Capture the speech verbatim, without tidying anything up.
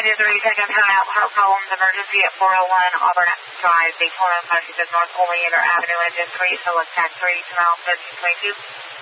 is a retake of heart, heart problems, emergency at four oh one Auburn Drive, Daytona, Massachusetts, North Oleander Avenue, engine three, Phillips, tax three, to mile thirteen twenty-two.